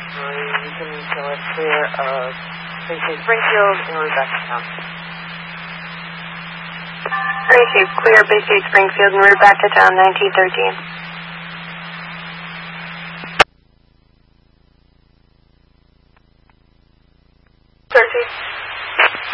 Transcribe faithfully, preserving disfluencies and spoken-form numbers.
You can kill it clear of Bay Springfield and route back to town. Receive clear Bay State Springfield and route back to town, nineteen thirteen. Thirteen.